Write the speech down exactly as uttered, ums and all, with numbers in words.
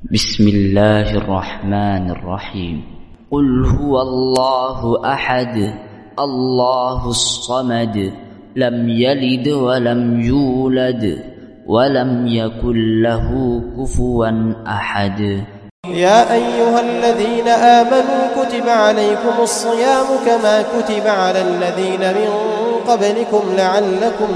بسم الله الرحمن الرحيم. قل هو الله أحد الله الصمد لم يلد ولم يولد ولم يكن له كفوا أحد. يا أيها الذين آمنوا كتب عليكم الصيام كما كتب على الذين من قبلكم لعلكم